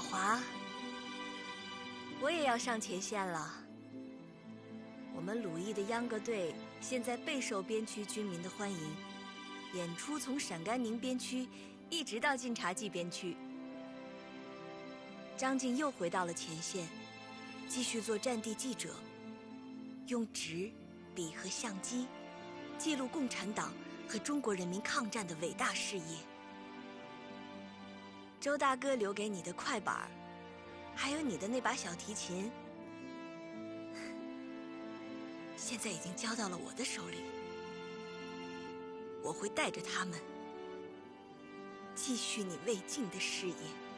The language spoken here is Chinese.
华，我也要上前线了。我们鲁艺的秧歌队现在备受边区居民的欢迎，演出从陕甘宁边区一直到晋察冀边区。张静又回到了前线，继续做战地记者，用纸、笔和相机记录共产党和中国人民抗战的伟大事业。周大哥留给你的快板，还有你的那把小提琴，现在已经交到了我的手里。我会带着他们继续你未尽的事业。